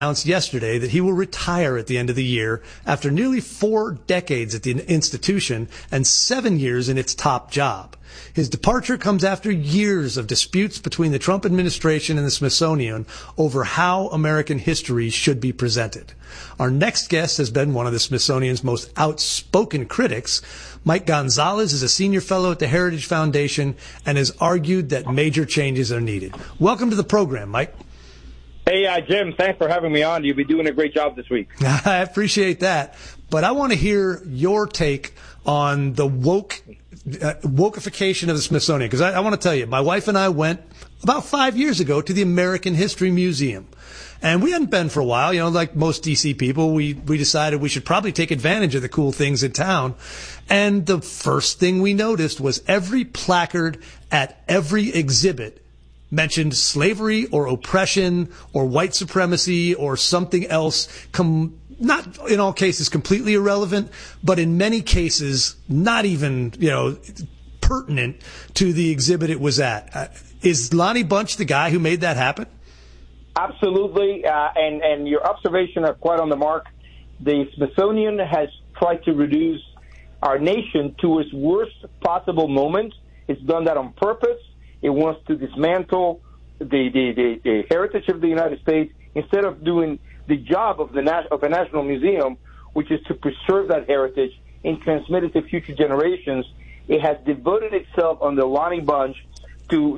announced yesterday that he will retire at the end of the year after nearly 4 decades at the institution and 7 years in its top job. His departure comes after years of disputes between the Trump administration and the Smithsonian over how American history should be presented. Our next guest has been one of the Smithsonian's most outspoken critics. Mike Gonzalez is a senior fellow at the Heritage Foundation and has argued that major changes are needed. Welcome to the program, Mike. Hey, Jim, thanks for having me on. You've been doing a great job this week. I appreciate that. But I want to hear your take on the wokeification of the Smithsonian. Because I want to tell you, my wife and I went about 5 years ago to the American History Museum. And we hadn't been for a while. Like most D.C. people, we decided we should probably take advantage of the cool things in town. And the first thing we noticed was every placard at every exhibit mentioned slavery or oppression or white supremacy or something else, not in all cases completely irrelevant, but in many cases not even, pertinent to the exhibit it was at. Is Lonnie Bunch the guy who made that happen? Absolutely, and your observations are quite on the mark. The Smithsonian has tried to reduce our nation to its worst possible moment. It's done that on purpose. It wants to dismantle the heritage of the United States instead of doing the job of a national museum, which is to preserve that heritage and transmit it to future generations. It has devoted itself under Lonnie Bunch to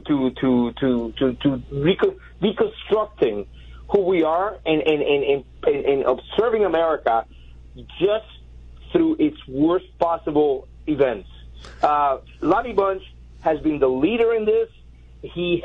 reconstructing who we are and observing America just through its worst possible events. Lonnie Bunch has been the leader in this. He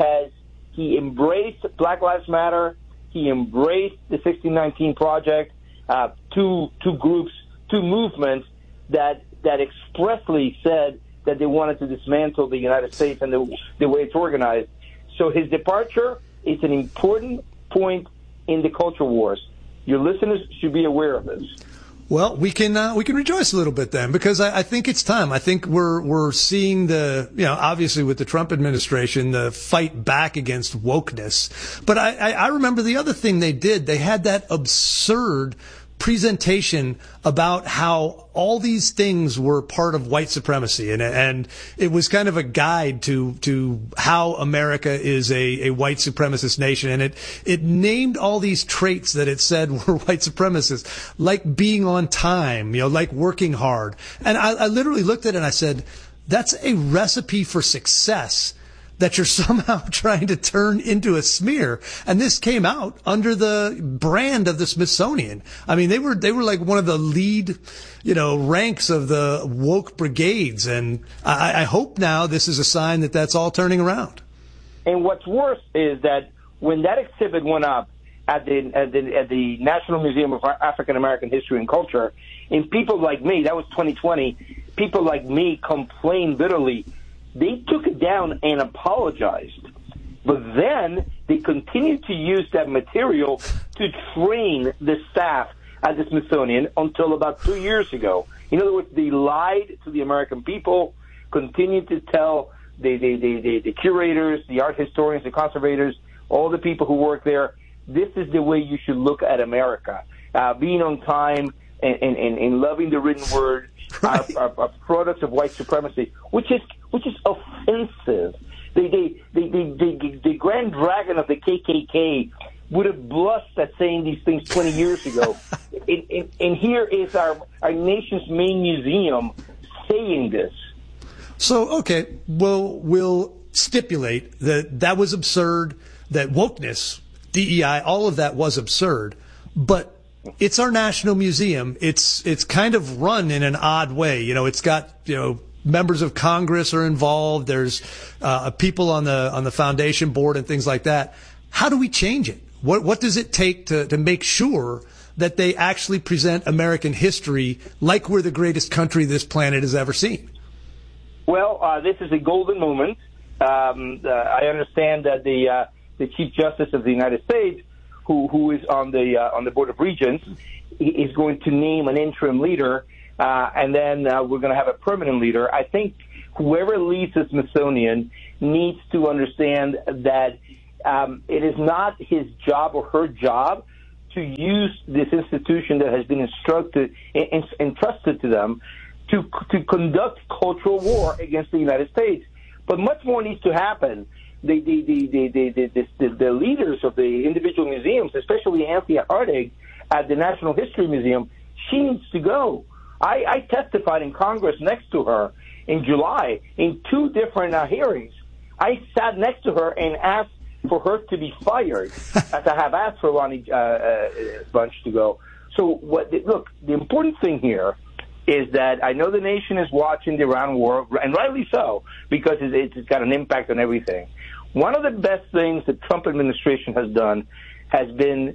embraced Black Lives Matter. He embraced the 1619 Project, two groups, two movements that expressly said that they wanted to dismantle the United States and the way it's organized. So his departure is an important point in the culture wars. Your listeners should be aware of this. Well, we can rejoice a little bit then, because I think it's time. I think we're seeing obviously with the Trump administration, the fight back against wokeness. But I remember the other thing they did. They had that absurd presentation about how all these things were part of white supremacy, and it was kind of a guide to how America is a white supremacist nation, and it named all these traits that it said were white supremacists, like being on time, like working hard. And I literally looked at it and I said, that's a recipe for success that you're somehow trying to turn into a smear. And this came out under the brand of the Smithsonian. I mean, they were like one of the lead, ranks of the woke brigades. And I hope now this is a sign that that's all turning around. And what's worse is that when that exhibit went up at the National Museum of African American History and Culture, and people like me, that was 2020, people like me complained bitterly. They took it down and apologized. But then they continued to use that material to train the staff at the Smithsonian until about 2 years ago. In other words, they lied to the American people, continued to tell the curators, the art historians, the conservators, all the people who work there, this is the way you should look at America. Being on time and loving the written word are products of white supremacy, which is offensive. The Grand Dragon of the KKK would have blushed at saying these things 20 years ago. And here is our nation's main museum saying this. So, okay, well, we'll stipulate that was absurd, that wokeness, DEI, all of that was absurd, but it's our national museum. It's kind of run in an odd way. It's got, members of Congress are involved. There's people on the foundation board and things like that. How do we change it? What does it take to make sure that they actually present American history like we're the greatest country this planet has ever seen? Well, this is a golden moment. I understand that the Chief Justice of the United States, who is on the Board of Regents, is going to name an interim leader, and then we're going to have a permanent leader. I think whoever leads the Smithsonian needs to understand that it is not his job or her job to use this institution that has been entrusted to them to conduct cultural war against the United States. But much more needs to happen. The leaders of the individual museums, especially Anthea Hardig at the National History Museum, she needs to go. I testified in Congress next to her in July in 2 different hearings. I sat next to her and asked for her to be fired, as I have asked for Lonnie Bunch to go. So, look, the important thing here is that I know the nation is watching the Iran war, and rightly so, because it's got an impact on everything. One of the best things the Trump administration has done has been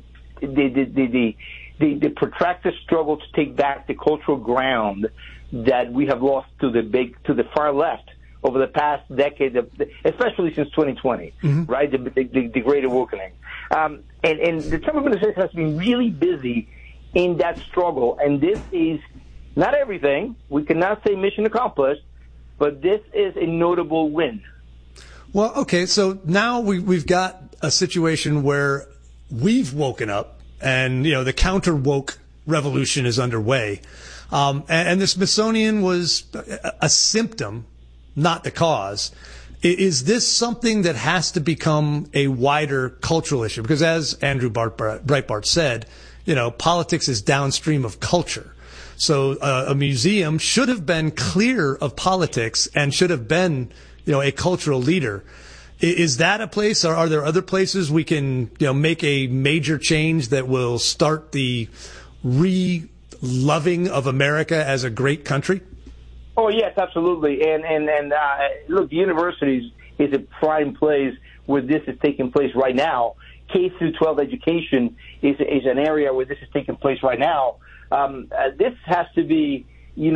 the protracted struggle to take back the cultural ground that we have lost to the far left over the past decade, especially since 2020, right? The Great Awakening. And the Trump administration has been really busy in that struggle, and this is not everything. We cannot say mission accomplished, but this is a notable win. Well, okay, so now we've got a situation where we've woken up, and the counter woke revolution is underway, and the Smithsonian was a symptom, not the cause. Is this something that has to become a wider cultural issue? Because as Andrew Breitbart said, politics is downstream of culture. So a museum should have been clear of politics and should have been, a cultural leader. Is that a place, or are there other places we can, make a major change that will start the re-loving of America as a great country? Oh, yes, absolutely. And look, the universities is a prime place where this is taking place right now. K through 12 education is an area where this is taking place right now. This has to be,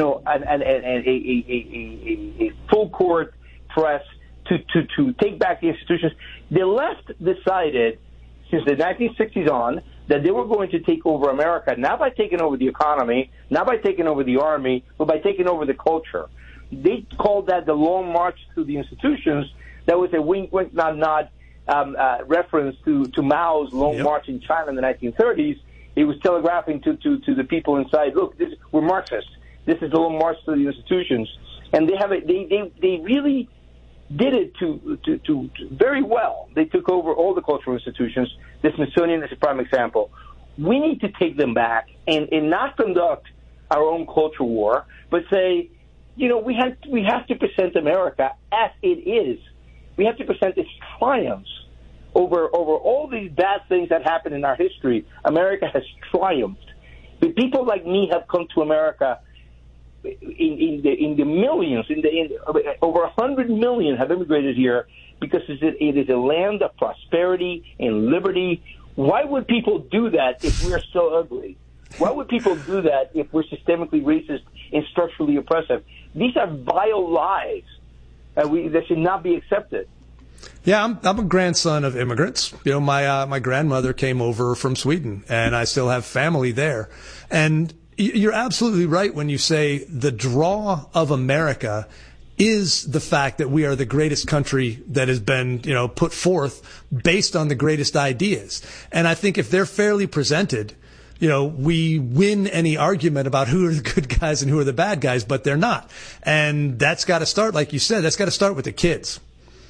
a full court press to take back the institutions. The left decided since the 1960s on that they were going to take over America, not by taking over the economy, not by taking over the army, but by taking over the culture. They called that the long march through the institutions. That was a wink, wink, nod, nod reference to Mao's long march in China in the 1930s. He was telegraphing to the people inside, look, we're Marxists. This is the long march through the institutions. And they really did it to very well. They took over all the cultural institutions. The Smithsonian is a prime example. We need to take them back and not conduct our own culture war, but say, we have to present America as it is. We have to present its triumphs over all these bad things that happened in our history. America has triumphed. The people like me have come to America in the millions, over 100 million have immigrated here because it is a land of prosperity and liberty. Why would people do that if we're so ugly? Why would people do that if we're systemically racist and structurally oppressive? These are vile lies that should not be accepted. Yeah, I'm a grandson of immigrants. My grandmother came over from Sweden, and I still have family there. And you're absolutely right when you say the draw of America is the fact that we are the greatest country that has been, put forth based on the greatest ideas. And I think if they're fairly presented, we win any argument about who are the good guys and who are the bad guys, but they're not. And that's got to start, like you said, that's got to start with the kids.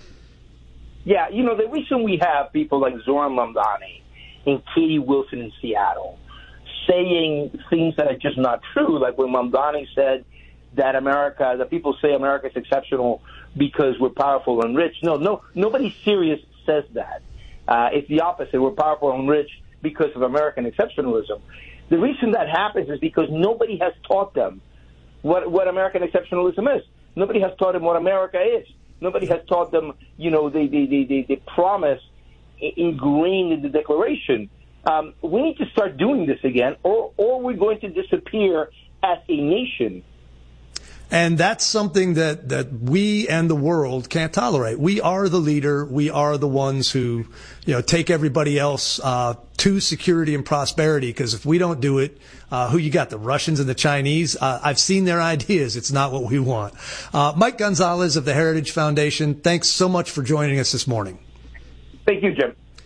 Yeah, the reason we have people like Zoran Mamdani and Katie Wilson in Seattle saying things that are just not true, like when Mamdani said that people say America is exceptional because we're powerful and rich. No, nobody serious says that. It's the opposite. We're powerful and rich because of American exceptionalism. The reason that happens is because nobody has taught them what American exceptionalism is. Nobody has taught them what America is. Nobody has taught them, the promise ingrained in the Declaration. We need to start doing this again, or we're going to disappear as a nation. And that's something that we and the world can't tolerate. We are the leader. We are the ones who, take everybody else to security and prosperity. Because if we don't do it, who you got? The Russians and the Chinese? I've seen their ideas. It's not what we want. Mike Gonzalez of the Heritage Foundation, thanks so much for joining us this morning. Thank you, Jim.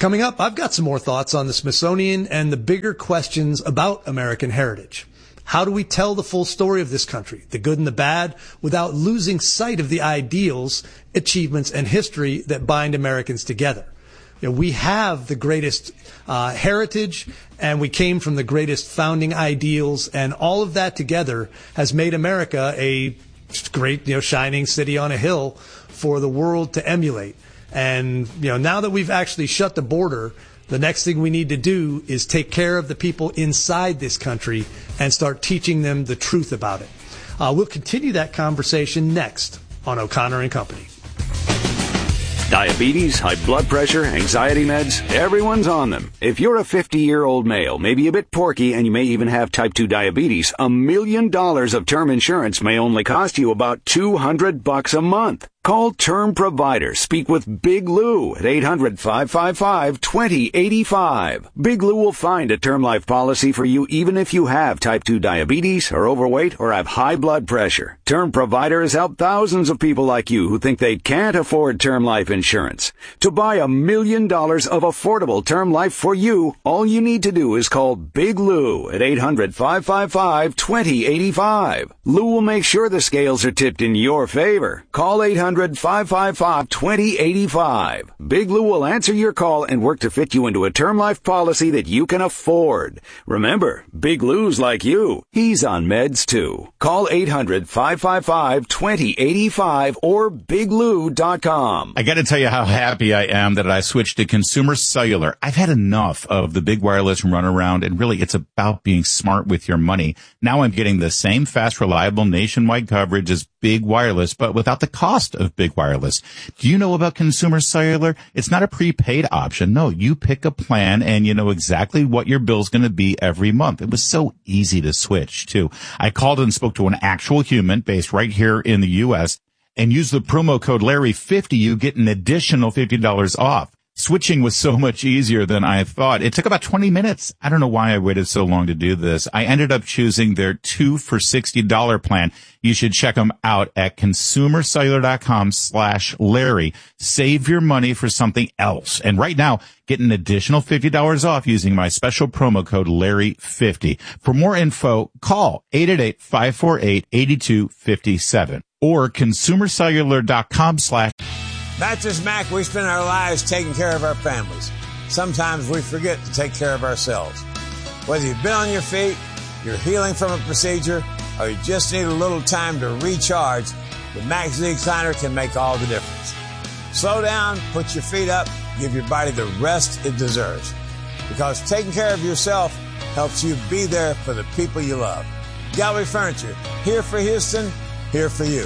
Coming up, I've got some more thoughts on the Smithsonian and the bigger questions about American heritage. How do we tell the full story of this country, the good and the bad, without losing sight of the ideals, achievements, and history that bind Americans together? We have the greatest heritage, and we came from the greatest founding ideals, and all of that together has made America a great, shining city on a hill for the world to emulate. And, now that we've actually shut the border, the next thing we need to do is take care of the people inside this country and start teaching them the truth about it. We'll continue that conversation next on O'Connor and Company. Diabetes, high blood pressure, anxiety meds, everyone's on them. If you're a 50-year-old male, maybe a bit porky, and you may even have type 2 diabetes, $1 million of term insurance may only cost you about $200 a month. Call Term Provider. Speak with Big Lou at 800-555-2085. Big Lou will find a term life policy for you even if you have type 2 diabetes, are overweight, or have high blood pressure. Term Provider has helped thousands of people like you who think they can't afford term life insurance. To buy $1 million of affordable term life for you, all you need to do is call Big Lou at 800-555-2085. Lou will make sure the scales are tipped in your favor. Call 800-555-2085. Big Lou will answer your call and work to fit you into a term life policy that you can afford. Remember, Big Lou's like you. He's on meds too. Call 800-555-2085 or biglou.com. I got to tell you how happy I am that I switched to Consumer Cellular. I've had enough of the big wireless runaround, and really it's about being smart with your money. Now I'm getting the same fast, reliable nationwide coverage as big wireless, but without the cost of big wireless. Do you know about Consumer Cellular? It's not a prepaid option. No, you pick a plan and you know exactly what your bill's going to be every month. It was so easy to switch too. I called and spoke to an actual human based right here in the U.S. and use the promo code Larry50. You get an additional $50 off. Switching was so much easier than I thought. It took about 20 minutes. I don't know why I waited so long to do this. I ended up choosing their 2 for $60 plan. You should check them out at consumercellular.com/Larry. Save your money for something else. And right now, get an additional $50 off using my special promo code Larry50. For more info, call 888-548-8257 or consumercellular.com/. Mattress Mac, we spend our lives taking care of our families. Sometimes we forget to take care of ourselves. Whether you've been on your feet, you're healing from a procedure, or you just need a little time to recharge, the Mac Z-Recliner can make all the difference. Slow down, put your feet up, give your body the rest it deserves. Because taking care of yourself helps you be there for the people you love. Gallery Furniture, here for Houston, here for you.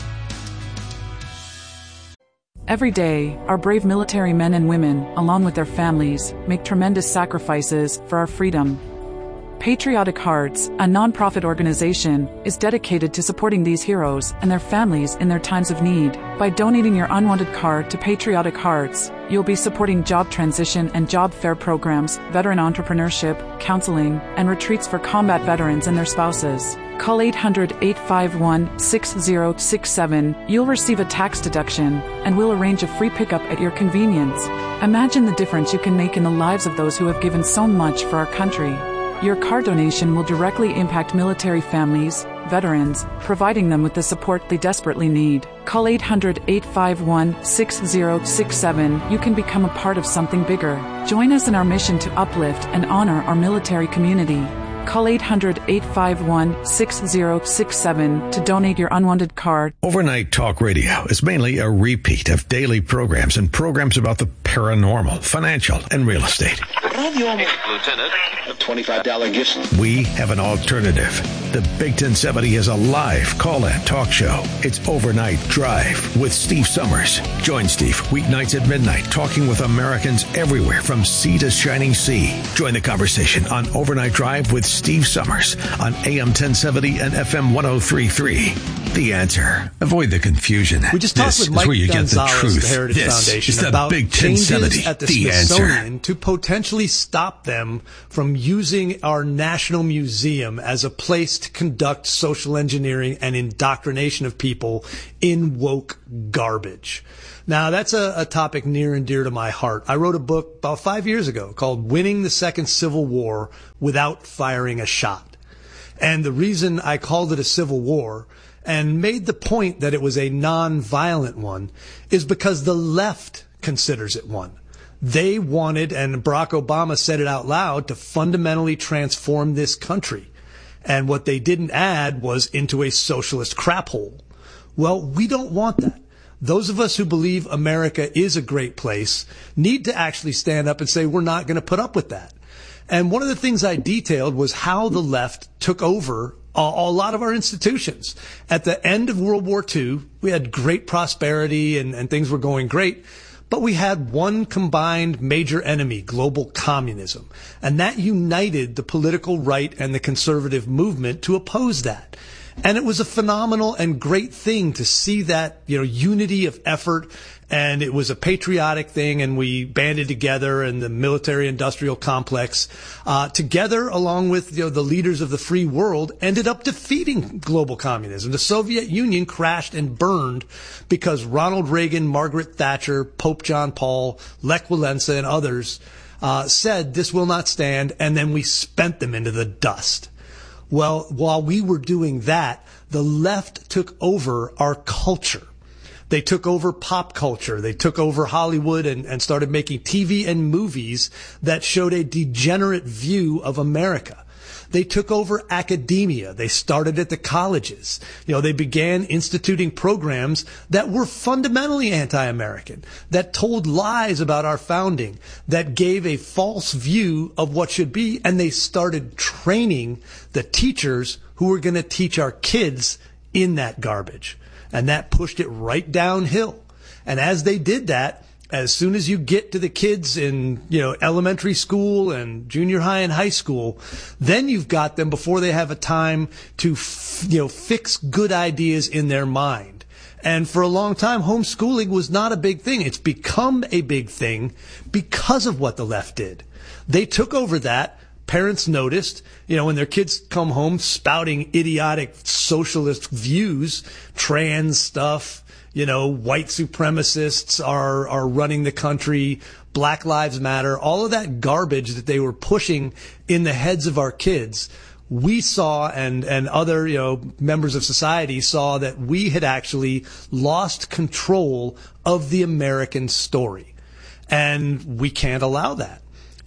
Every day, our brave military men and women, along with their families, make tremendous sacrifices for our freedom. Patriotic Hearts, a nonprofit organization, is dedicated to supporting these heroes and their families in their times of need. By donating your unwanted card to Patriotic Hearts, you'll be supporting job transition and job fair programs, veteran entrepreneurship, counseling, and retreats for combat veterans and their spouses. Call 800-851-6067. You'll receive a tax deduction, and we'll arrange a free pickup at your convenience. Imagine the difference you can make in the lives of those who have given so much for our country. Your card donation will directly impact military families, veterans, providing them with the support they desperately need. Call 800-851-6067. You can become a part of something bigger. Join us in our mission to uplift and honor our military community. Call 800-851-6067 to donate your unwanted card. Overnight Talk Radio is mainly a repeat of daily programs and programs about the paranormal, financial, and real estate. Lieutenant, a $25 gift. We have an alternative. The Big 1070 is a live call-in talk show. It's Overnight Drive with Steve Summers. Join Steve weeknights at midnight, talking with Americans everywhere from sea to shining sea. Join the conversation on Overnight Drive with Steve Summers on AM 1070 and FM 103.3. The Answer. Avoid the confusion. We just talked with Mike Gonzalez, the Heritage Foundation, about Big 1070, changes at the Smithsonian to potentially stop them from using our National Museum as a place to conduct social engineering and indoctrination of people in woke garbage. Now, that's a topic near and dear to my heart. I wrote a book about 5 years ago called Winning the Second Civil War Without Firing a Shot. And the reason I called it a civil war and made the point that it was a non-violent one is because the left considers it one. They wanted, and Barack Obama said it out loud, to fundamentally transform this country. And what they didn't add was into a socialist crap hole. Well, we don't want that. Those of us who believe America is a great place need to actually stand up and say we're not going to put up with that. And one of the things I detailed was how the left took over a lot of our institutions. At the end of World War II, we had great prosperity and things were going great. But we had one combined major enemy, global communism. And that united the political right and the conservative movement to oppose that. And it was a phenomenal and great thing to see that, unity of effort. And it was a patriotic thing, and we banded together, and the military-industrial complex, together along with the leaders of the free world, ended up defeating global communism. The Soviet Union crashed and burned because Ronald Reagan, Margaret Thatcher, Pope John Paul, Lech Walesa, and others said this will not stand, and then we spent them into the dust. Well, while we were doing that, the left took over our culture. They took over pop culture. They took over Hollywood and started making TV and movies that showed a degenerate view of America. They took over academia. They started at the colleges. They began instituting programs that were fundamentally anti-American, that told lies about our founding, that gave a false view of what should be, and they started training the teachers who were going to teach our kids in that garbage. And that pushed it right downhill. And as they did that, as soon as you get to the kids in, elementary school and junior high and high school, then you've got them before they have a time to, fix good ideas in their mind. And for a long time, homeschooling was not a big thing. It's become a big thing because of what the left did. They took over that. Parents noticed, when their kids come home spouting idiotic socialist views, trans stuff, white supremacists are running the country, Black Lives Matter, all of that garbage that they were pushing in the heads of our kids. We saw, and other, members of society saw that we had actually lost control of the American story. And we can't allow that.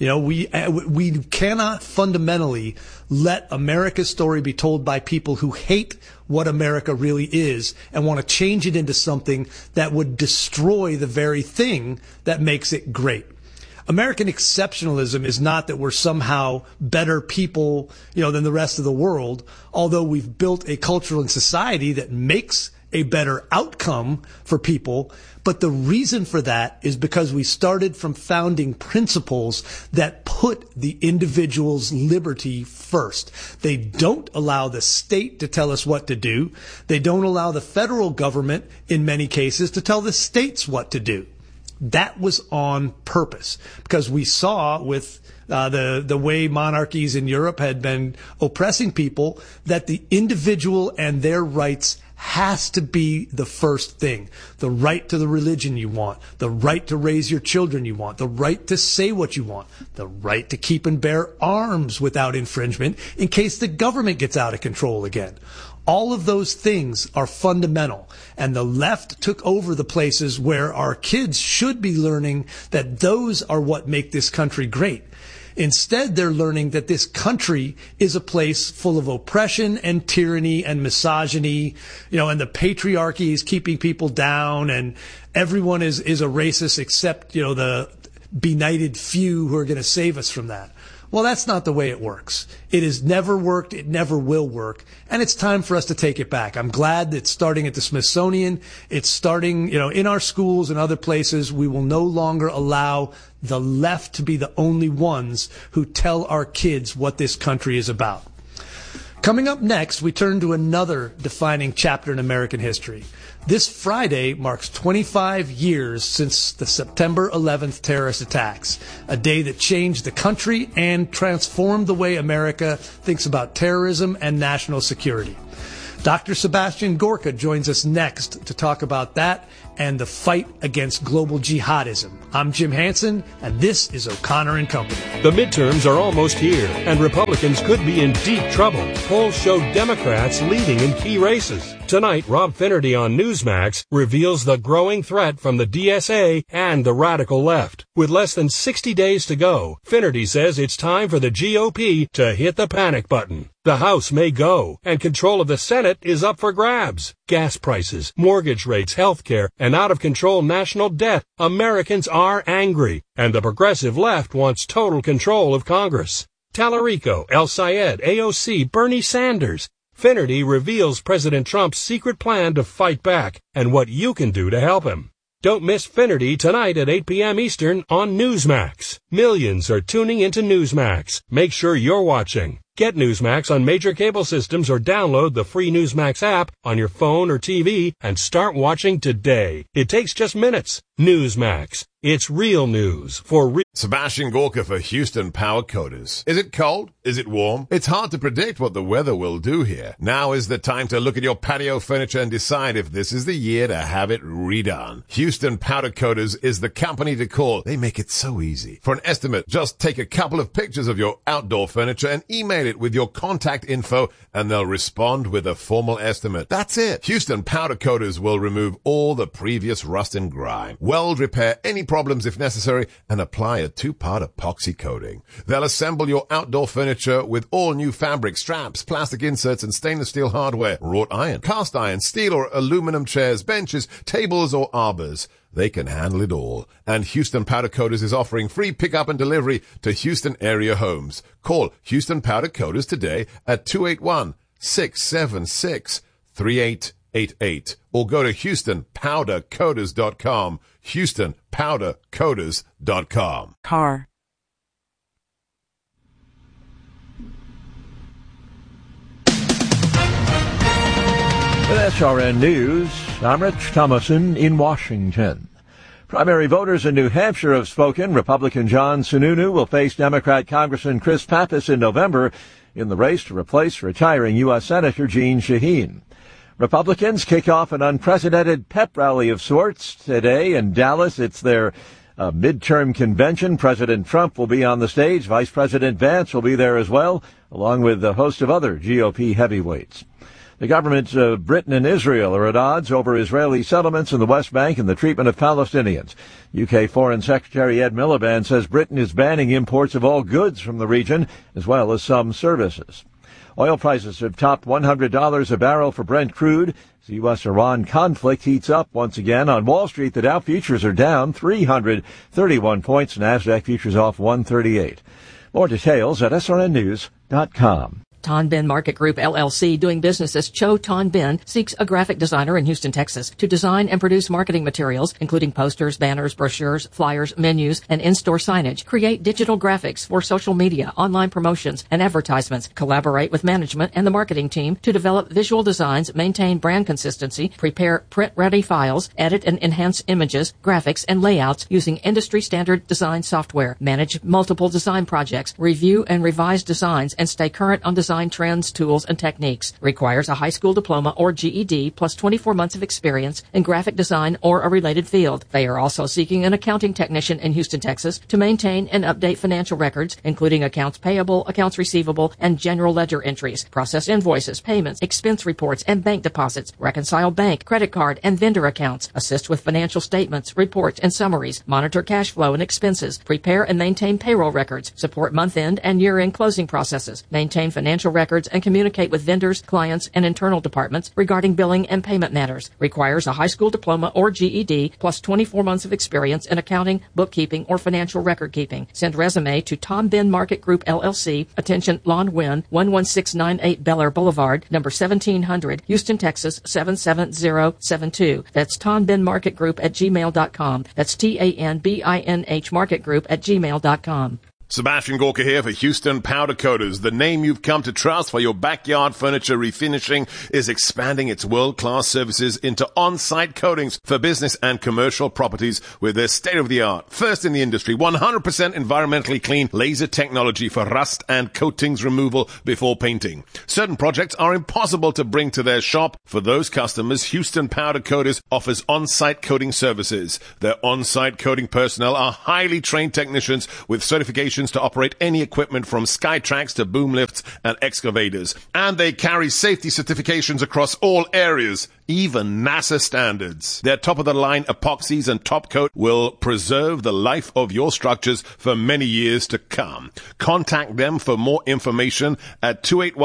We cannot fundamentally let America's story be told by people who hate what America really is and want to change it into something that would destroy the very thing that makes it great. American exceptionalism is not that we're somehow better people, than the rest of the world, although we've built a culture and society that makes a better outcome for people. But the reason for that is because we started from founding principles that put the individual's liberty first. They don't allow the state to tell us what to do. They don't allow the federal government, in many cases, to tell the states what to do. That was on purpose because we saw with the way monarchies in Europe had been oppressing people that the individual and their rights has to be the first thing. The right to the religion you want, the right to raise your children you want, the right to say what you want, the right to keep and bear arms without infringement in case the government gets out of control again. All of those things are fundamental, and the left took over the places where our kids should be learning that those are what make this country great. Instead, they're learning that this country is a place full of oppression and tyranny and misogyny, and the patriarchy is keeping people down, and everyone is a racist except, the benighted few who are going to save us from that. Well, that's not the way it works. It has never worked. It never will work. And it's time for us to take it back. I'm glad that it's starting at the Smithsonian. It's starting, in our schools and other places. We will no longer allow the left to be the only ones who tell our kids what this country is about. Coming up next, we turn to another defining chapter in American history. This Friday marks 25 years since the September 11th terrorist attacks, a day that changed the country and transformed the way America thinks about terrorism and national security. Dr. Sebastian Gorka joins us next to talk about that and the fight against global jihadism. I'm Jim Hansen, and this is O'Connor & Company. The midterms are almost here, and Republicans could be in deep trouble. Polls show Democrats leading in key races. Tonight, Rob Finnerty on Newsmax reveals the growing threat from the DSA and the radical left. With less than 60 days to go, Finnerty says it's time for the GOP to hit the panic button. The House may go, and control of the Senate is up for grabs. Gas prices, mortgage rates, health care, and out-of-control national debt. Americans are angry, and the progressive left wants total control of Congress. Tallarico, El Sayed, AOC, Bernie Sanders. Finnerty reveals President Trump's secret plan to fight back and what you can do to help him. Don't miss Finnerty tonight at 8 p.m. Eastern on Newsmax. Millions are tuning into Newsmax. Make sure you're watching. Get Newsmax on major cable systems or download the free Newsmax app on your phone or TV and start watching today. It takes just minutes. Newsmax. It's real news for real. Sebastian Gorka for Houston Power Coders. Is it cold? Is it warm? It's hard to predict what the weather will do here. Now is the time to look at your patio furniture and decide if this is the year to have it redone. Houston Powder Coaters is the company to call. They make it so easy. For an estimate, just take a couple of pictures of your outdoor furniture and email it with your contact info, and they'll respond with a formal estimate. That's it. Houston Powder Coaters will remove all the previous rust and grime, weld repair any problems if necessary, and apply a 2-part epoxy coating. They'll assemble your outdoor furniture with all new fabric, straps, plastic inserts, and stainless steel hardware, wrought iron, cast iron, steel or aluminum chairs, benches, tables, or arbors. They can handle it all. And Houston Powder Coaters is offering free pickup and delivery to Houston area homes. Call Houston Powder Coaters today at 281-676-3888 or go to HoustonPowderCoaters.com. HoustonPowderCoaters.com. Car. With SRN News, I'm Rich Thomason in Washington. Primary voters in New Hampshire have spoken. Republican John Sununu will face Democrat Congressman Chris Pappas in November in the race to replace retiring U.S. Senator Jeanne Shaheen. Republicans kick off an unprecedented pep rally of sorts today in Dallas. It's their midterm convention. President Trump will be on the stage. Vice President Vance will be there as well, along with a host of other GOP heavyweights. The governments of Britain and Israel are at odds over Israeli settlements in the West Bank and the treatment of Palestinians. UK Foreign Secretary Ed Miliband says Britain is banning imports of all goods from the region, as well as some services. Oil prices have topped $100 a barrel for Brent crude. The U.S.-Iran conflict heats up once again. On Wall Street, the Dow futures are down 331 points. NASDAQ futures off 138. More details at srnnews.com. Ton Ben Market Group, LLC, doing business as Cho Ton Ben, seeks a graphic designer in Houston, Texas, to design and produce marketing materials, including posters, banners, brochures, flyers, menus, and in-store signage. Create digital graphics for social media, online promotions, and advertisements. Collaborate with management and the marketing team to develop visual designs, maintain brand consistency, prepare print-ready files, edit and enhance images, graphics, and layouts using industry-standard design software. Manage multiple design projects, review and revise designs, and stay current on design trends, tools, and techniques. Requires a high school diploma or GED plus 24 months of experience in graphic design or a related field. They are also seeking an accounting technician in Houston, Texas to maintain and update financial records, including accounts payable, accounts receivable, and general ledger entries. Process invoices, payments, expense reports, and bank deposits. Reconcile bank, credit card, and vendor accounts. Assist with financial statements, reports, and summaries. Monitor cash flow and expenses. Prepare and maintain payroll records. Support month-end and year-end closing processes. Maintain financial records and communicate with vendors, clients, and internal departments regarding billing and payment matters. Requires a high school diploma or GED plus 24 months of experience in accounting, bookkeeping, or financial record keeping. Send resume to Tom Ben Market Group, LLC, attention Lon Nguyen, 11698 Bel Air Boulevard, number 1700, Houston, Texas, 77072. That's Tom Ben Market Group at gmail.com. That's TANBINH Market Group at gmail.com. Sebastian Gorka here for Houston Powder Coaters. The name you've come to trust for your backyard furniture refinishing is expanding its world-class services into on-site coatings for business and commercial properties with their state-of-the-art, first in the industry, 100% environmentally clean laser technology for rust and coatings removal before painting. Certain projects are impossible to bring to their shop. For those customers, Houston Powder Coaters offers on-site coating services. Their on-site coating personnel are highly trained technicians with certifications to operate any equipment from Skytrax to boom lifts and excavators. And they carry safety certifications across all areas, even NASA standards. Their top-of-the-line epoxies and top coat will preserve the life of your structures for many years to come. Contact them for more information at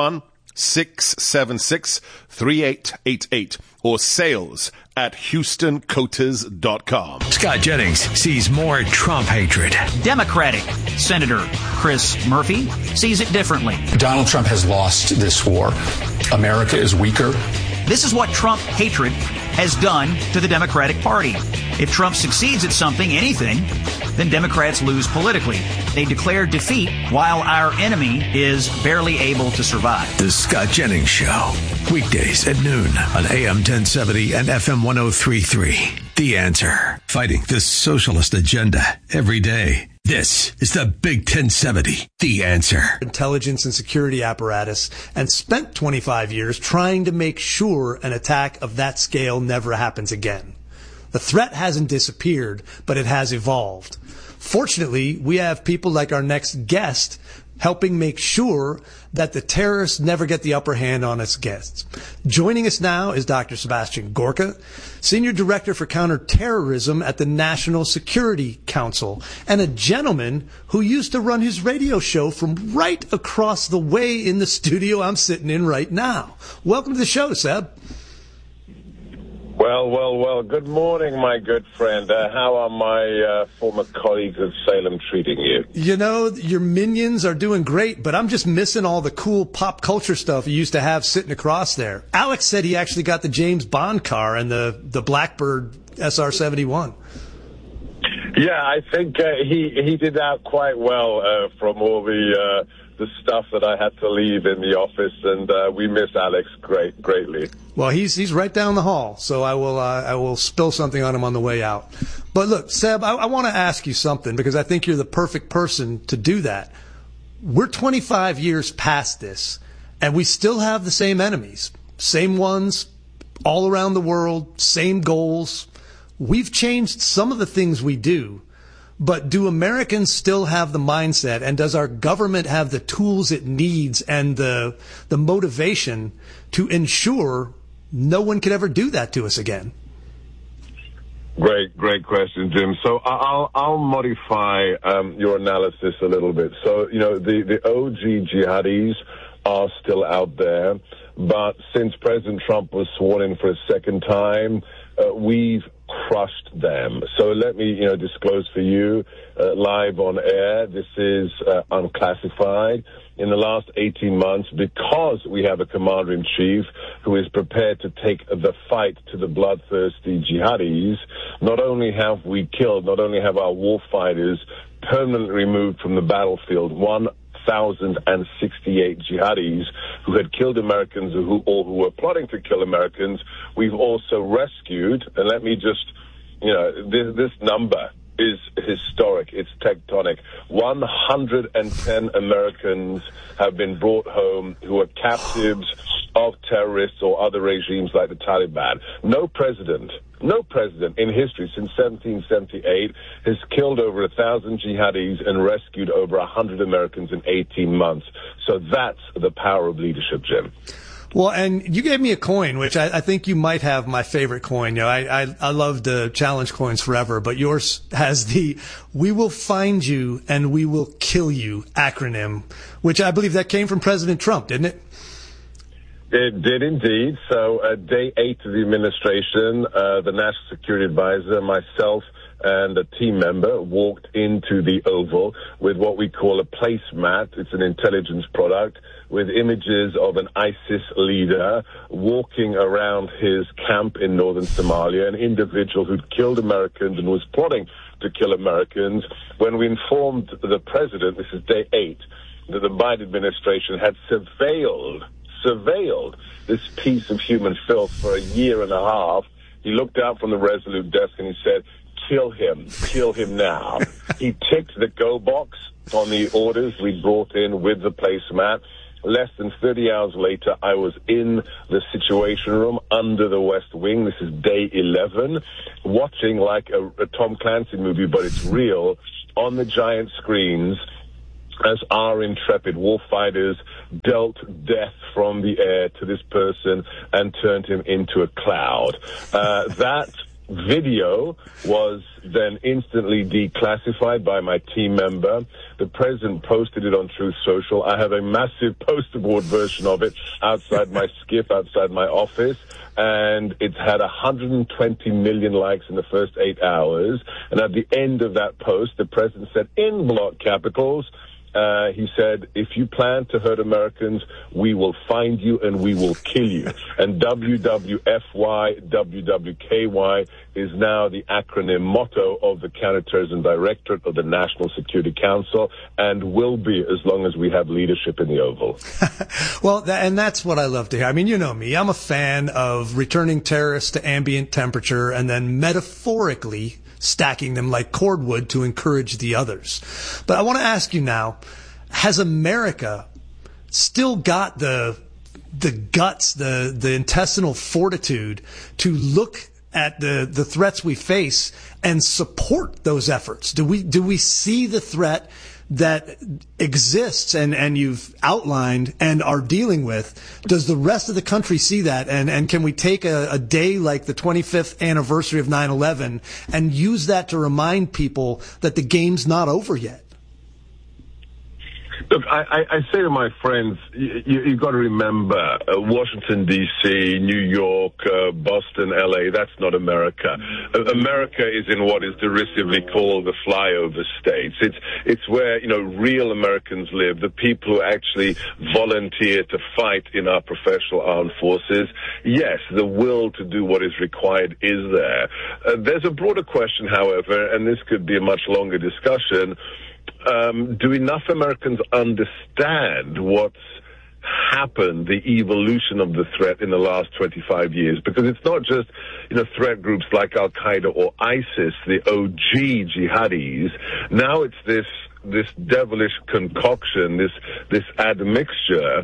281-676-3888 or sales at HoustonCoaters.com. Scott Jennings sees more Trump hatred. Democratic Senator Chris Murphy sees it differently. Donald Trump has lost this war. America is weaker. This is what Trump hatred has done to the Democratic Party. If Trump succeeds at something, anything, then Democrats lose politically. They declare defeat while our enemy is barely able to survive. The Scott Jennings Show. Weekdays at noon on AM 1070 and FM 1033. The Answer. Fighting the socialist agenda every day. This is the Big 1070, The Answer. Intelligence and security apparatus, and spent 25 years trying to make sure an attack of that scale never happens again. The threat hasn't disappeared, but it has evolved. Fortunately, we have people like our next guest helping make sure that the terrorists never get the upper hand on us guests. Joining us now is Dr. Sebastian Gorka, Senior Director for Counterterrorism at the National Security Council, and a gentleman who used to run his radio show from right across the way in the studio I'm sitting in right now. Welcome to the show, Seb. Well, good morning, my good friend. How are my former colleagues at Salem treating you? You know, your minions are doing great, but I'm just missing all the cool pop culture stuff you used to have sitting across there. Alex said he actually got the James Bond car and the Blackbird SR-71. Yeah, I think he did that quite well from all the stuff that I had to leave in the office, and we miss Alex greatly. Well, he's right down the hall, so I will spill something on him on the way out. But look, Seb, I want to ask you something because I think you're the perfect person to do that. We're 25 years past this, and we still have the same enemies, same ones all around the world, same goals. We've changed some of the things we do. But do Americans still have the mindset, and does our government have the tools it needs and the motivation to ensure no one could ever do that to us again? Great question, Jim. So I'll modify your analysis a little bit. So, you know, the OG jihadis are still out there, but since President Trump was sworn in for a second time, we've crushed them. So let me, disclose for you live on air. This is unclassified. In the last 18 months, because we have a commander-in-chief who is prepared to take the fight to the bloodthirsty jihadis, not only have we killed, not only have our war fighters permanently removed from the battlefield 1,068 jihadis who had killed Americans or who were plotting to kill Americans, we've also rescued, and let me just, this number is historic. It's tectonic. 110 Americans have been brought home who are captives of terrorists or other regimes like the Taliban. No president in history since 1778 has killed over 1,000 jihadis and rescued over 100 Americans in 18 months. So that's the power of leadership, Jim. Well, and you gave me a coin, which I think you might have my favorite coin. I love the challenge coins forever, but yours has the "We will find you and we will kill you" acronym, which I believe that came from President Trump, didn't it? It did indeed. So day 8 of the administration, the National Security Advisor, myself, and a team member walked into the Oval with what we call a placemat. It's an intelligence product with images of an ISIS leader walking around his camp in northern Somalia, an individual who'd killed Americans and was plotting to kill Americans. When we informed the president, this is day 8, that the Biden administration had surveilled this piece of human filth for a year and a half, he looked out from the Resolute desk and he said, kill him now. He ticked the go box on the orders we brought in with the placemat. Less than 30 hours later, I was in the Situation Room under the West Wing. This is day 11, watching like a Tom Clancy movie, but it's real, on the giant screens, as our intrepid warfighters dealt death from the air to this person and turned him into a cloud. That video was then instantly declassified by my team member. The president posted it on Truth Social. I have a massive poster board version of it outside my skiff, outside my office, and it's had 120 million likes in the first 8 hours. And at the end of that post, the president said in block capitals, he said, if you plan to hurt Americans, we will find you and we will kill you. And WWFY, WWKY is now the acronym motto of the Counterterrorism Directorate of the National Security Council, and will be as long as we have leadership in the Oval. Well, and that's what I love to hear. I mean, you know me. I'm a fan of returning terrorists to ambient temperature and then metaphorically stacking them like cordwood to encourage the others. But I want to ask you now, has America still got the guts, the intestinal fortitude to look at the threats we face and support those efforts? Do we see the threat that exists and you've outlined and are dealing with? Does the rest of the country see that? And can we take a day like the 25th anniversary of 9/11 and use that to remind people that the game's not over yet? Look, I say to my friends, you've got to remember, Washington, D.C., New York, Boston, L.A., that's not America. America is in what is derisively called the flyover states. It's where, real Americans live, the people who actually volunteer to fight in our professional armed forces. Yes, the will to do what is required is there. There's a broader question, however, and this could be a much longer discussion. Do enough Americans understand what's happened, the evolution of the threat in the last 25 years? Because it's not just, threat groups like Al-Qaeda or ISIS, the OG jihadis. Now it's this devilish concoction, this admixture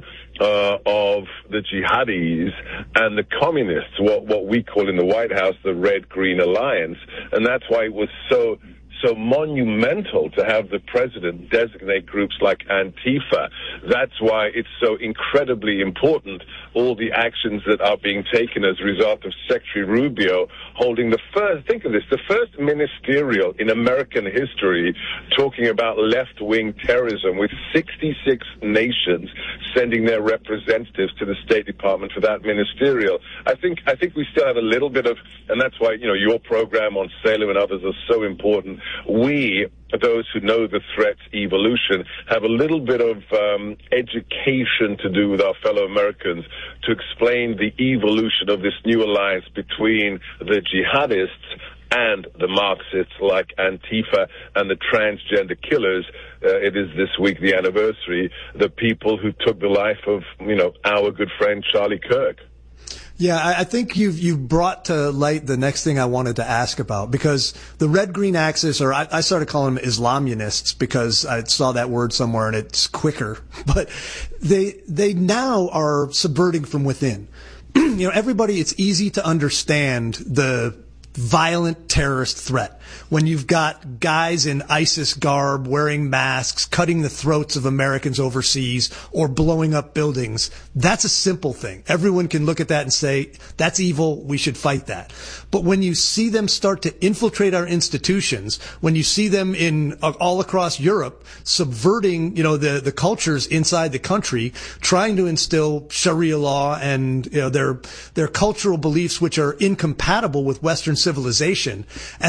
of the jihadis and the communists, what we call in the White House the Red-Green Alliance. And that's why it was so monumental to have the president designate groups like Antifa. That's why it's so incredibly important, all the actions that are being taken as a result of Secretary Rubio holding the first ministerial in American history talking about left-wing terrorism, with 66 nations sending their representatives to the State Department for that ministerial. I think we still have a little bit of, and that's why, your program on Salem and others are so important. We, those who know the threat's evolution, have a little bit of education to do with our fellow Americans to explain the evolution of this new alliance between the jihadists and the Marxists like Antifa and the transgender killers. It is this week the anniversary, the people who took the life of, our good friend Charlie Kirk. Yeah, I think you've brought to light the next thing I wanted to ask about, because the red-green axis, or I started calling them Islamunists because I saw that word somewhere and it's quicker, but they now are subverting from within. Everybody, it's easy to understand the violent terrorist threat when you've got guys in ISIS garb wearing masks, cutting the throats of Americans overseas, or blowing up buildings. That's a simple thing. Everyone can look at that and say, that's evil, we should fight that. But when you see them start to infiltrate our institutions, when you see them in all across Europe subverting, the cultures inside the country, trying to instill Sharia law and their cultural beliefs which are incompatible with Western civilization, and when you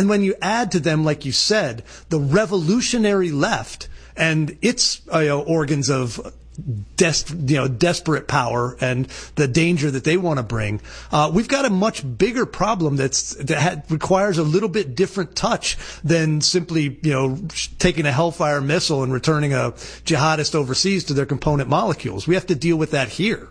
add to them, like you said, the revolutionary left and its organs of desperate power and the danger that they want to bring, we've got a much bigger problem that requires a little bit different touch than simply, taking a Hellfire missile and returning a jihadist overseas to their component molecules. We have to deal with that here.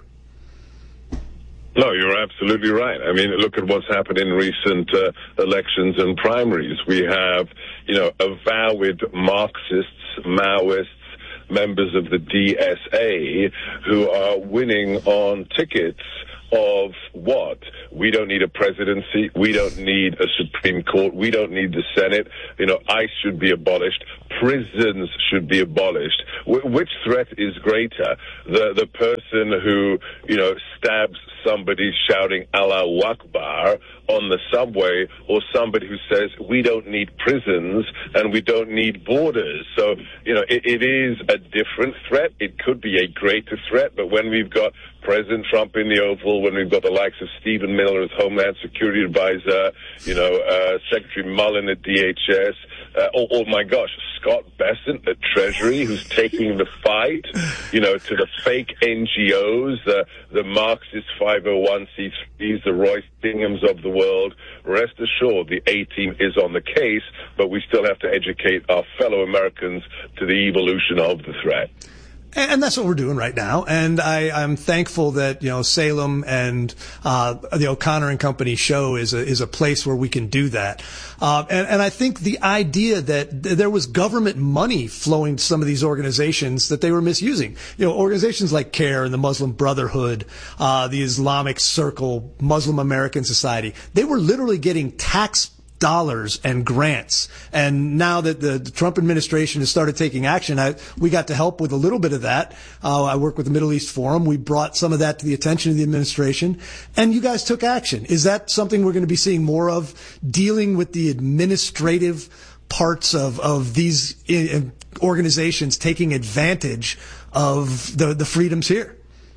No, you're absolutely right. I mean, look at what's happened in recent elections and primaries. We have, avowed Marxists, Maoists, members of the DSA who are winning on tickets of what? We don't need a presidency. We don't need a Supreme Court. We don't need the Senate. ICE should be abolished. Prisons should be abolished. Which threat is greater? The person who, stabs somebody shouting Allahu Akbar on the subway, or somebody who says we don't need prisons and we don't need borders? So, it is a different threat. It could be a greater threat, but when we've got President Trump in the Oval, when we've got the likes of Stephen Miller as Homeland Security Advisor, Secretary Mullen at DHS, oh my gosh, Scott Bessent at Treasury, who's taking the fight, to the fake NGOs, the Marxist 501c3s, the Royce Binghams of the world. Rest assured, the A-team is on the case, but we still have to educate our fellow Americans to the evolution of the threat. And that's what we're doing right now. And I'm thankful that, Salem and, the O'Connor and Company show is a place where we can do that. And I think the idea that there was government money flowing to some of these organizations that they were misusing, organizations like CARE and the Muslim Brotherhood, the Islamic Circle, Muslim American Society, they were literally getting tax dollars and grants. And now that the Trump administration has started taking action, we got to help with a little bit of that. I work with the Middle East Forum. We brought some of that to the attention of the administration, and you guys took action. Is that something we're going to be seeing more of, dealing with the administrative parts of these organizations taking advantage of the freedoms here?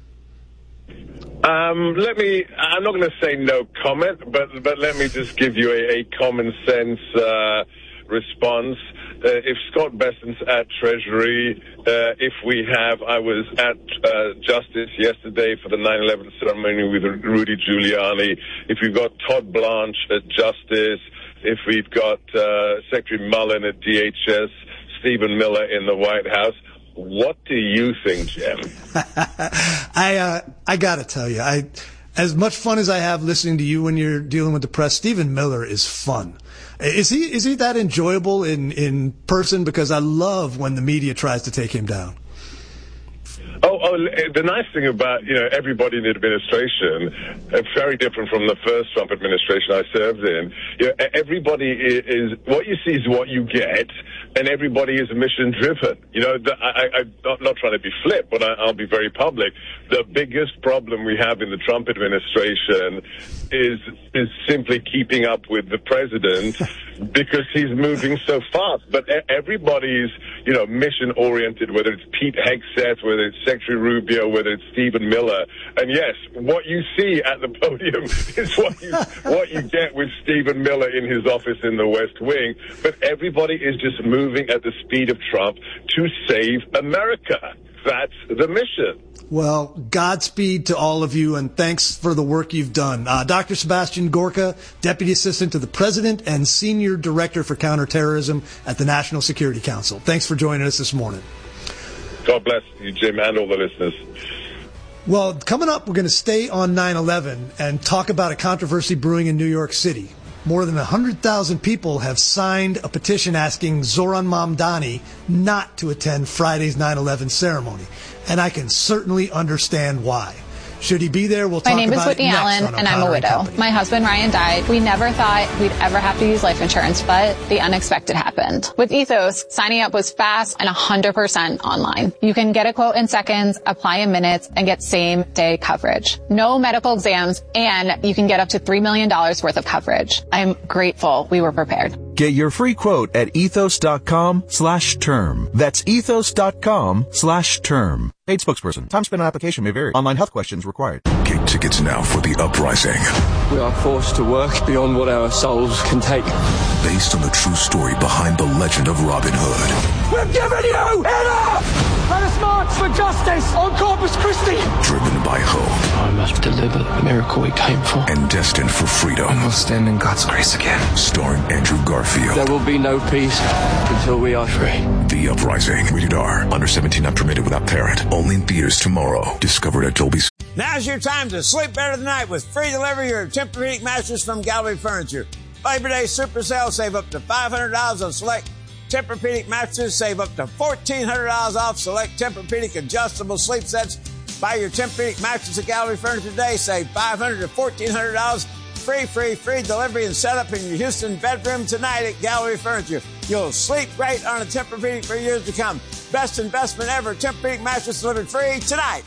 I'm not going to say no comment, but let me just give you a common sense response. If Scott Bessent's at Treasury, I was at Justice yesterday for the 9/11 ceremony with Rudy Giuliani. If we've got Todd Blanche at Justice, if we've got Secretary Mullen at DHS, Stephen Miller in the White House, what do you think, Jim? I gotta tell you, as much fun as I have listening to you when you're dealing with the press, Stephen Miller is fun. Is he that enjoyable in person? Because I love when the media tries to take him down. Oh, the nice thing about, everybody in the administration, very different from the first Trump administration I served in, everybody is, what you see is what you get, and everybody is mission driven. I'm not trying to be flip, but I'll be very public. The biggest problem we have in the Trump administration is simply keeping up with the president because he's moving so fast. But everybody's, mission oriented, whether it's Pete Hegseth, whether it's Secretary Rubio, whether it's Stephen Miller. And yes, what you see at the podium is what you get with Stephen Miller in his office in the West Wing. But everybody is just moving at the speed of Trump to save America. That's the mission. Well, Godspeed to all of you, and thanks for the work you've done. Dr. Sebastian Gorka, Deputy Assistant to the President and Senior Director for Counterterrorism at the National Security Council. Thanks for joining us this morning. God bless you, Jim, and all the listeners. Well, coming up, we're going to stay on 9/11 and talk about a controversy brewing in New York City. More than 100,000 people have signed a petition asking Zoran Mamdani not to attend Friday's 9/11 ceremony. And I can certainly understand why. Should he be there? We'll talk about it next. My name is Whitney Allen, and I'm a widow. My husband, Ryan, died. We never thought we'd ever have to use life insurance, but the unexpected happened. With Ethos, signing up was fast and 100% online. You can get a quote in seconds, apply in minutes, and get same-day coverage. No medical exams, and you can get up to $3 million worth of coverage. I'm grateful we were prepared. Get your free quote at ethos.com/term. That's ethos.com/term. Paid spokesperson. Time spent on application may vary. Online health questions required. Get tickets now for The Uprising. We are forced to work beyond what our souls can take. The based on the true story behind the legend of Robin Hood. We've given you enough! Let us march for justice on Corpus Christi! Driven by hope. I must deliver the miracle we came for. And destined for freedom. And we'll stand in God's grace again. Starring Andrew Garfield. There will be no peace until we are free. The Uprising. Rated R. Under 17 not permitted without parent. Only in theaters tomorrow. Discovered at Dolby's. Now's your time to sleep better tonight with free delivery of Tempur-Pedic mattress from Gallery Furniture. Labor Day Super Sale, save up to $500 on select Tempur-Pedic mattresses. Save up to $1,400 off select Tempur-Pedic adjustable sleep sets. Buy your Tempur-Pedic mattress at Gallery Furniture today. Save $500 to $1,400. Free delivery and setup in your Houston bedroom tonight at Gallery Furniture. You'll sleep great on a Tempur-Pedic for years to come. Best investment ever. Tempur-Pedic mattress delivered free tonight.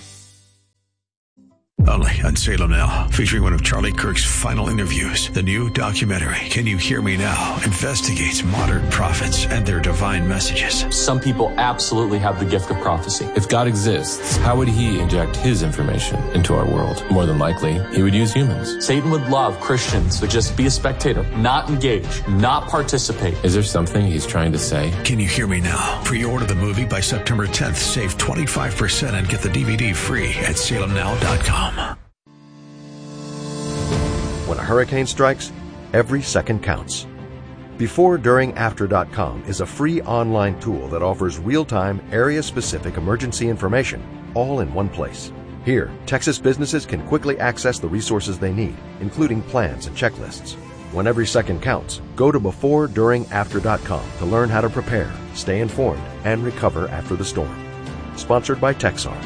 Only on Salem Now, featuring one of Charlie Kirk's final interviews. The new documentary, Can You Hear Me Now?, investigates modern prophets and their divine messages. Some people absolutely have the gift of prophecy. If God exists, how would he inject his information into our world? More than likely, he would use humans. Satan would love Christians to just be a spectator, not engage, not participate. Is there something he's trying to say? Can You Hear Me Now? Pre-order the movie by September 10th. Save 25% and get the DVD free at salemnow.com. When a hurricane strikes, every second counts. Before, During, After.com is a free online tool that offers real-time, area-specific emergency information, all in one place. Here, Texas businesses can quickly access the resources they need, including plans and checklists. When every second counts, go to BeforeDuringAfter.com to learn how to prepare, stay informed, and recover after the storm. Sponsored by Texar.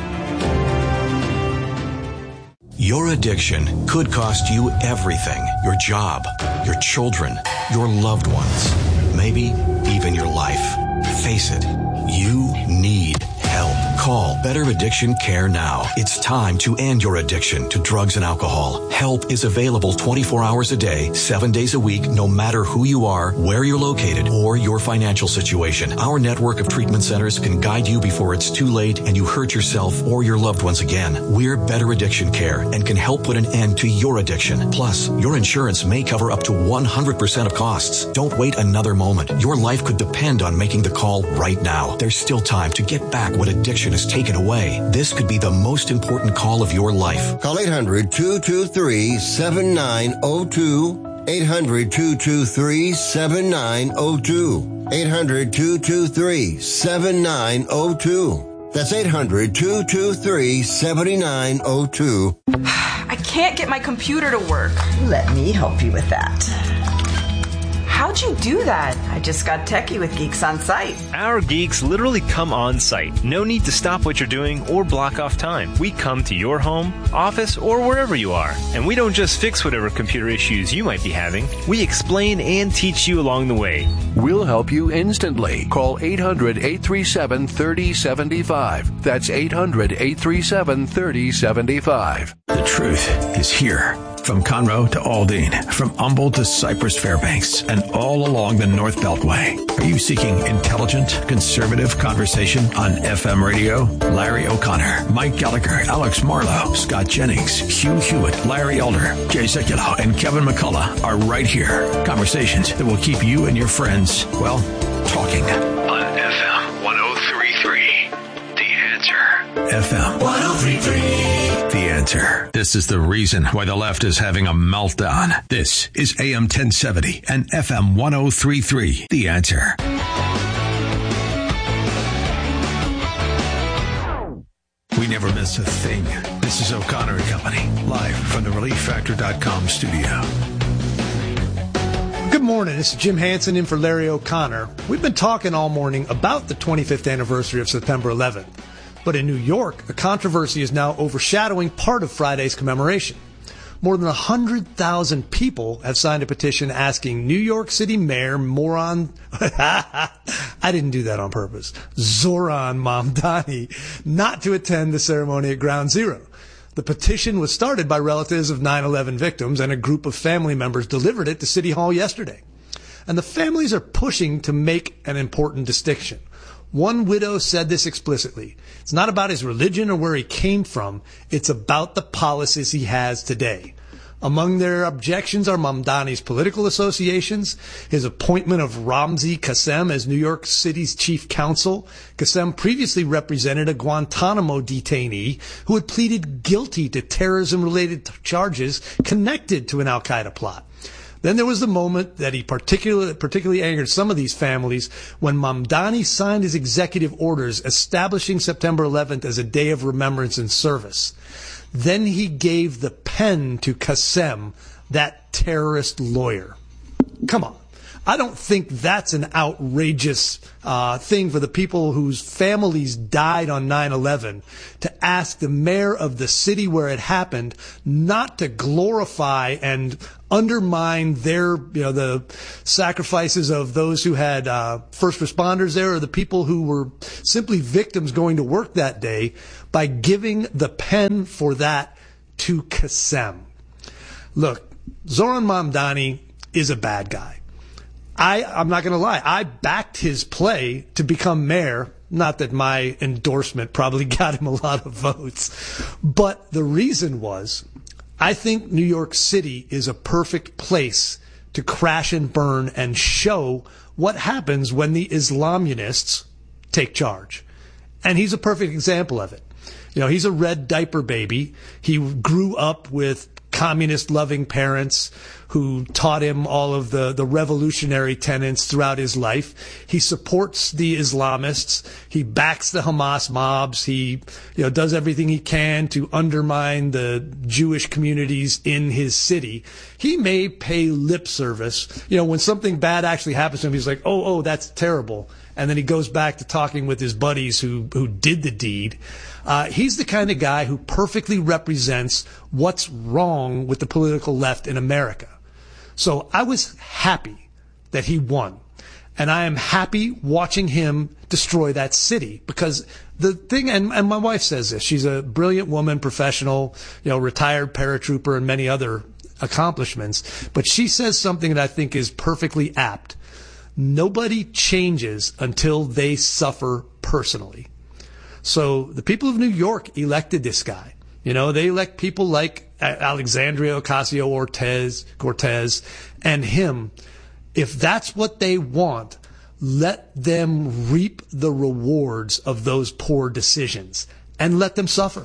Your addiction could cost you everything. Your job, your children, your loved ones, maybe even your life. Face it, you need help. Call Better Addiction Care now. It's time to end your addiction to drugs and alcohol. Help is available 24 hours a day, 7 days a week, no matter who you are, where you're located, or your financial situation. Our network of treatment centers can guide you before it's too late and you hurt yourself or your loved ones again. We're Better Addiction Care and can help put an end to your addiction. Plus, your insurance may cover up to 100% of costs. Don't wait another moment. Your life could depend on making the call right now. There's still time to get back what addiction has taken away. This could be the most important call of your life. Call 800-223-7902. 800-223-7902. 800-223-7902. That's 800-223-7902. I can't get my computer to work. Let me help you with that. How'd you do that? I just got techie with Geeks on Site. Our geeks literally come on site. No need to stop what you're doing or block off time. We come to your home, office, or wherever you are. And we don't just fix whatever computer issues you might be having. We explain and teach you along the way. We'll help you instantly. Call 800-837-3075. That's 800-837-3075. The truth is here. From Conroe to Aldine, from Humboldt to Cypress Fairbanks, and all along the North Beltway. Are you seeking intelligent, conservative conversation on FM radio? Larry O'Connor, Mike Gallagher, Alex Marlowe, Scott Jennings, Hugh Hewitt, Larry Elder, Jay Sekulow, and Kevin McCullough are right here. Conversations that will keep you and your friends, well, talking. On FM 1033, The Answer. FM 1033. The Answer. This is the reason why the left is having a meltdown. This is AM 1070 and FM 1033. The Answer. We never miss a thing. This is O'Connor and Company, live from the ReliefFactor.com studio. Good morning. This is Jim Hansen in for Larry O'Connor. We've been talking all morning about the 25th anniversary of September 11th. But in New York, a controversy is now overshadowing part of Friday's commemoration. More than 100,000 people have signed a petition asking New York City Mayor I didn't do that on purpose, Zoran Mamdani, not to attend the ceremony at Ground Zero. The petition was started by relatives of 9/11 victims, and a group of family members delivered it to City Hall yesterday. And the families are pushing to make an important distinction. One widow said this explicitly. It's not about his religion or where he came from. It's about the policies he has today. Among their objections are Mamdani's political associations, his appointment of Ramzi Qassem as New York City's chief counsel. Qassem previously represented a Guantanamo detainee who had pleaded guilty to terrorism-related charges connected to an al-Qaeda plot. Then there was the moment that he particularly angered some of these families when Mamdani signed his executive orders establishing September 11th as a day of remembrance and service. Then he gave the pen to Qassem, that terrorist lawyer. Come on. I don't think that's an outrageous thing for the people whose families died on 9/11 to ask the mayor of the city where it happened not to glorify and undermine their, the sacrifices of those who had first responders there or the people who were simply victims going to work that day by giving the pen for that to Qassem. Look, Zoran Mamdani is a bad guy. I'm not going to lie. I backed his play to become mayor. Not that my endorsement probably got him a lot of votes. But the reason was, I think New York City is a perfect place to crash and burn and show what happens when the Islamists take charge. And he's a perfect example of it. He's a red diaper baby. He grew up with communist-loving parents who taught him all of the revolutionary tenets throughout his life. He supports the Islamists. He backs the Hamas mobs. He, does everything he can to undermine the Jewish communities in his city. He may pay lip service. When something bad actually happens to him, he's like, oh, that's terrible. And then he goes back to talking with his buddies who did the deed. He's the kind of guy who perfectly represents what's wrong with the political left in America. So I was happy that he won. And I am happy watching him destroy that city because the thing, and my wife says this, she's a brilliant woman, professional, retired paratrooper and many other accomplishments. But she says something that I think is perfectly apt. Nobody changes until they suffer personally. So the people of New York elected this guy. They elect people like Alexandria Ocasio-Cortez and him. If that's what they want, let them reap the rewards of those poor decisions and let them suffer.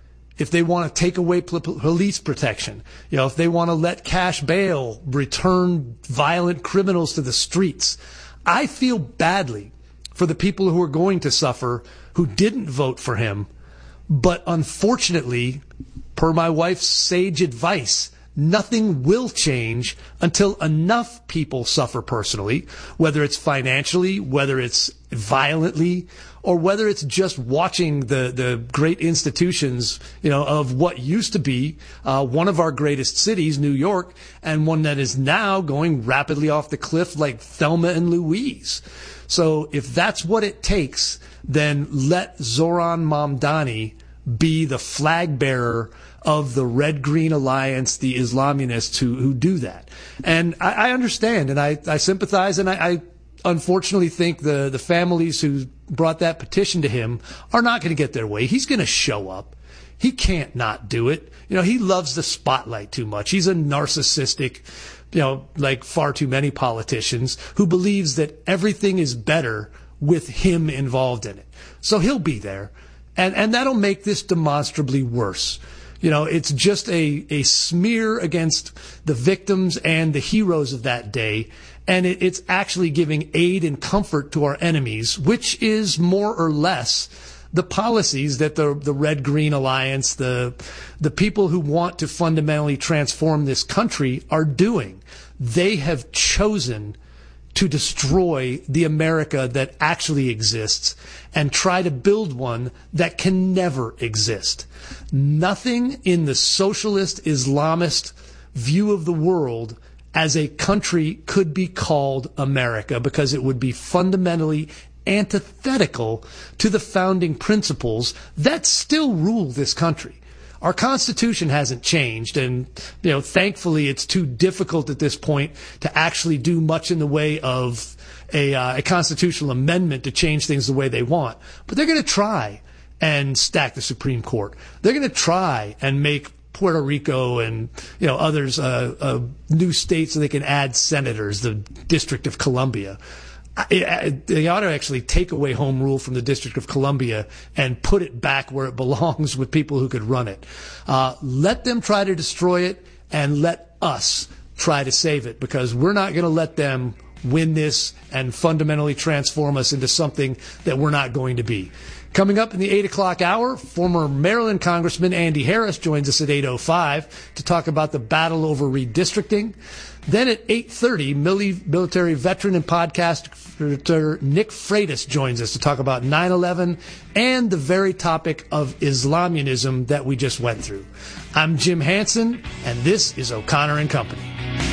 If they want to take away police protection, if they want to let cash bail, return violent criminals to the streets, I feel badly for the people who are going to suffer who didn't vote for him. But unfortunately, per my wife's sage advice, nothing will change until enough people suffer personally, whether it's financially, whether it's violently, or whether it's just watching the great institutions, of what used to be one of our greatest cities, New York, and one that is now going rapidly off the cliff like Thelma and Louise. So if that's what it takes, then let Zoran Mamdani be the flag bearer of the Red-Green Alliance, the Islamists who do that. And I understand and I sympathize, and I unfortunately think the families who brought that petition to him are not going to get their way. He's going to show up. He can't not do it. He loves the spotlight too much. He's a narcissistic, like far too many politicians, who believes that everything is better with him involved in it. So he'll be there. And that'll make this demonstrably worse. It's just a smear against the victims and the heroes of that day. And it's actually giving aid and comfort to our enemies, which is more or less the policies that the Red-Green Alliance, the people who want to fundamentally transform this country are doing. They have chosen to destroy the America that actually exists and try to build one that can never exist. Nothing in the socialist Islamist view of the world as a country could be called America, because it would be fundamentally antithetical to the founding principles that still rule this country. Our Constitution hasn't changed, and thankfully it's too difficult at this point to actually do much in the way of a constitutional amendment to change things the way they want. But they're going to try and stack the Supreme Court. They're going to try and make Puerto Rico and, others, new states so they can add senators, the District of Columbia. They ought to actually take away home rule from the District of Columbia and put it back where it belongs with people who could run it. Let them try to destroy it and let us try to save it, because we're not going to let them win this and fundamentally transform us into something that we're not going to be. Coming up in the 8 o'clock hour, former Maryland Congressman Andy Harris joins us at 8:05 to talk about the battle over redistricting. Then at 8:30, military veteran and podcaster Nick Freitas joins us to talk about 9/11 and the very topic of Islamism that we just went through. I'm Jim Hansen, and this is O'Connor and Company.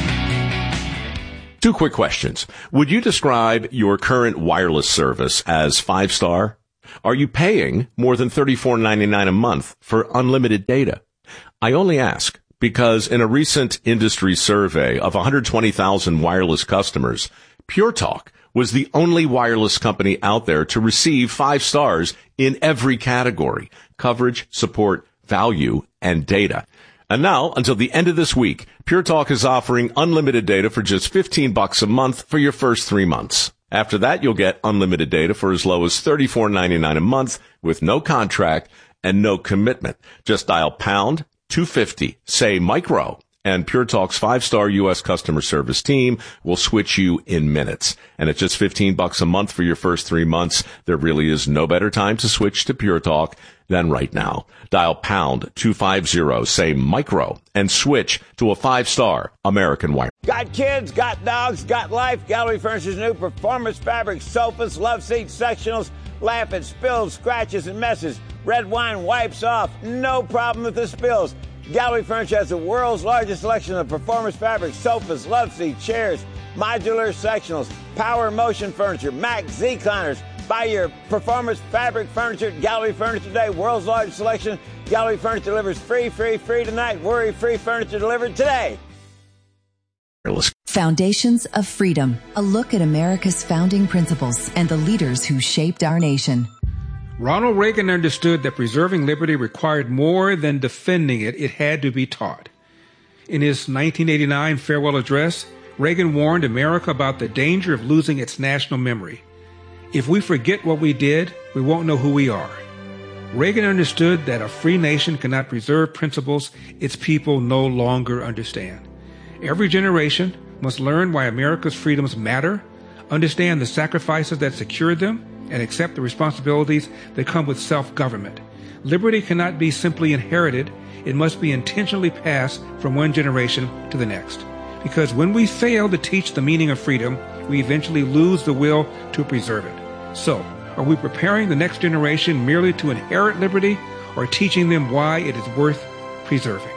2 quick questions. Would you describe your current wireless service as 5-star? Are you paying more than $34.99 a month for unlimited data? I only ask because in a recent industry survey of 120,000 wireless customers, Pure Talk was the only wireless company out there to receive 5 stars in every category: coverage, support, value, and data. And now, until the end of this week, Pure Talk is offering unlimited data for just $15 a month for your first 3 months. After that, you'll get unlimited data for as low as $34.99 a month with no contract and no commitment. Just dial pound 250, say micro, and Pure Talk's 5-star U.S. customer service team will switch you in minutes. And at just $15 a month for your first 3 months, there really is no better time to switch to Pure Talk than right now. Dial pound 250, say micro, and switch to a 5-star American Wire. Got kids, got dogs, got life. Gallery Furniture's new performance fabric sofas, love seat sectionals, laugh at spills, scratches, and messes. Red wine wipes off. No problem with the spills. Gallery Furniture has the world's largest selection of performance fabric sofas, love seat, chairs, modular sectionals, power motion furniture, Mac Z-climbers. Buy your performance fabric furniture at Gallery Furniture today. World's largest selection. Gallery Furniture delivers free tonight. Worry-free furniture delivered today. Foundations of Freedom, a look at America's founding principles and the leaders who shaped our nation. Ronald Reagan understood that preserving liberty required more than defending it. It had to be taught. In his 1989 farewell address, Reagan warned America about the danger of losing its national memory. If we forget what we did, we won't know who we are. Reagan understood that a free nation cannot preserve principles its people no longer understand. Every generation must learn why America's freedoms matter, understand the sacrifices that secured them, and accept the responsibilities that come with self-government. Liberty cannot be simply inherited. It must be intentionally passed from one generation to the next. Because when we fail to teach the meaning of freedom, we eventually lose the will to preserve it. So, are we preparing the next generation merely to inherit liberty, or teaching them why it is worth preserving?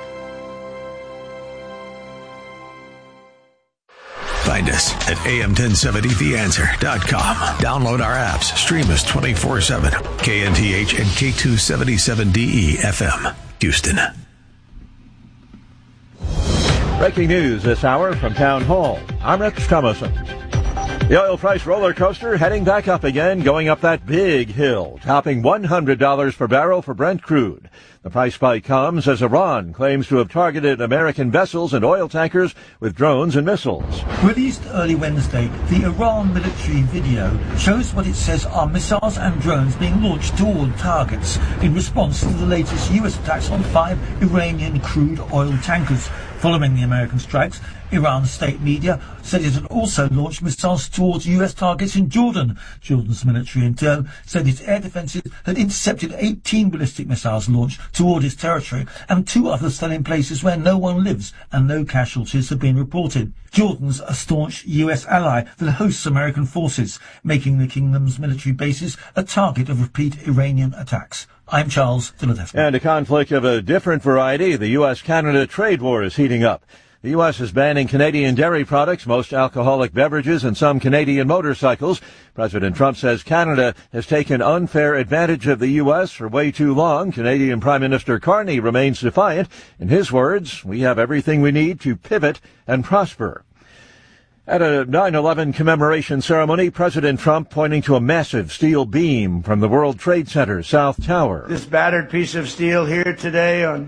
Find us at am1070theanswer.com. Download our apps. Stream us 24/7. KNTH and K277DE FM, Houston. Breaking news this hour from Town Hall. I'm Rich Thomason. The oil price roller coaster heading back up again, going up that big hill, topping $100 per barrel for Brent crude. The price spike comes as Iran claims to have targeted American vessels and oil tankers with drones and missiles. Released early Wednesday, the Iran military video shows what it says are missiles and drones being launched toward targets in response to the latest U.S. attacks on 5 Iranian crude oil tankers. Following the American strikes, Iran's state media said it had also launched missiles towards U.S. targets in Jordan. Jordan's military in turn said its air defences had intercepted 18 ballistic missiles launched toward its territory, and 2 others fell in places where no one lives, and no casualties have been reported. Jordan's a staunch U.S. ally that hosts American forces, making the kingdom's military bases a target of repeat Iranian attacks. I'm Charles Philadelphia. And a conflict of a different variety. The U.S.-Canada trade war is heating up. The U.S. is banning Canadian dairy products, most alcoholic beverages, and some Canadian motorcycles. President Trump says Canada has taken unfair advantage of the U.S. for way too long. Canadian Prime Minister Carney remains defiant. In his words, we have everything we need to pivot and prosper. At a 9/11 commemoration ceremony, President Trump pointing to a massive steel beam from the World Trade Center South Tower. This battered piece of steel here today on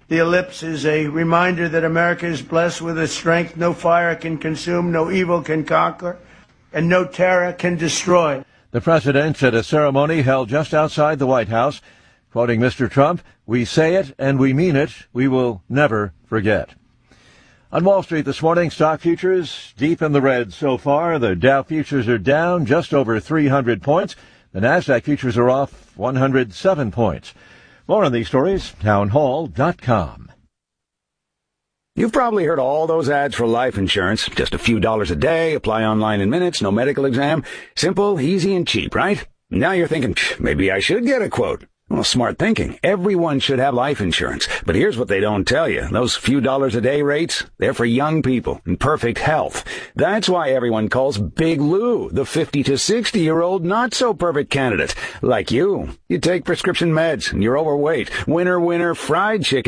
The ellipse is a reminder that America is blessed with a strength no fire can consume, no evil can conquer, and no terror can destroy. The president at a ceremony held just outside the White House, quoting Mr. Trump, "We say it and we mean it. We will never forget." On Wall Street this morning, stock futures deep in the red so far. The Dow futures are down just over 300 points. The Nasdaq futures are off 107 points. More on these stories, townhall.com. You've probably heard all those ads for life insurance. Just a few dollars a day, apply online in minutes, no medical exam. Simple, easy, and cheap, right? Now you're thinking, maybe I should get a quote. Well, smart thinking. Everyone should have life insurance. But here's what they don't tell you. Those few dollars a day rates, they're for young people in perfect health. That's why everyone calls Big Lou the 50 to 60-year-old not-so-perfect candidate. Like you. You take prescription meds and you're overweight. Winner, fried chicken.